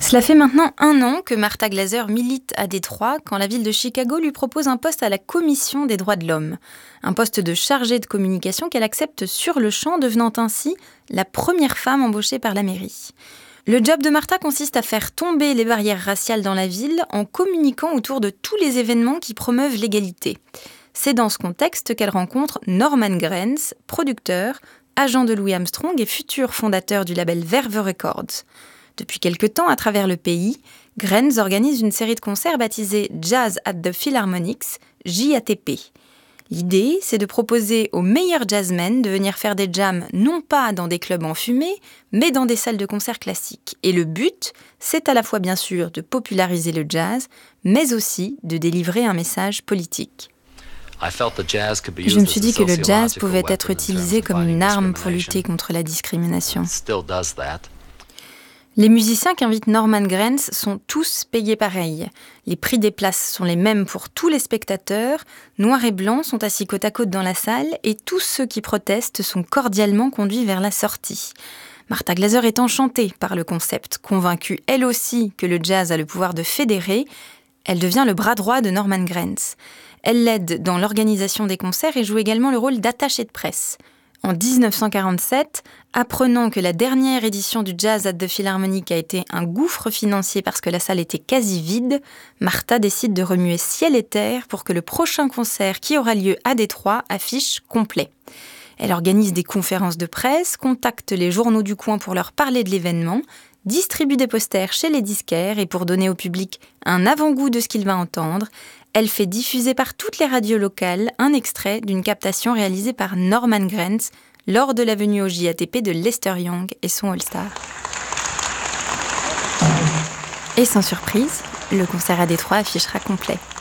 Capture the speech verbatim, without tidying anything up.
Cela fait maintenant un an que Martha Glaser milite à Détroit quand la ville de Chicago lui propose un poste à la Commission des droits de l'homme. Un poste de chargée de communication qu'elle accepte sur le champ, devenant ainsi la première femme embauchée par la mairie. Le job de Martha consiste à faire tomber les barrières raciales dans la ville en communiquant autour de tous les événements qui promeuvent l'égalité. C'est dans ce contexte qu'elle rencontre Norman Granz, producteur, agent de Louis Armstrong et futur fondateur du label Verve Records. Depuis quelque temps, à travers le pays, Granz organise une série de concerts baptisée Jazz at the Philharmonics, J A T P. L'idée, c'est de proposer aux meilleurs jazzmen de venir faire des jams non pas dans des clubs enfumés, mais dans des salles de concert classiques. Et le but, c'est à la fois bien sûr de populariser le jazz, mais aussi de délivrer un message politique. Je me suis dit que le jazz pouvait être utilisé comme une arme pour lutter contre la discrimination. Les musiciens qu'invite Norman Granz sont tous payés pareil. Les prix des places sont les mêmes pour tous les spectateurs. Noirs et blancs sont assis côte à côte dans la salle et tous ceux qui protestent sont cordialement conduits vers la sortie. Martha Glaser est enchantée par le concept. Convaincue elle aussi que le jazz a le pouvoir de fédérer, elle devient le bras droit de Norman Granz. Elle l'aide dans l'organisation des concerts et joue également le rôle d'attachée de presse. En dix-neuf cent quarante-sept, apprenant que la dernière édition du Jazz at the Philharmonic a été un gouffre financier parce que la salle était quasi vide, Martha décide de remuer ciel et terre pour que le prochain concert qui aura lieu à Détroit affiche complet. Elle organise des conférences de presse, contacte les journaux du coin pour leur parler de l'événement, distribue des posters chez les disquaires et pour donner au public un avant-goût de ce qu'il va entendre, elle fait diffuser par toutes les radios locales un extrait d'une captation réalisée par Norman Granz lors de la venue au J A T P de Lester Young et son All-Star. Et sans surprise, le concert à Détroit affichera complet.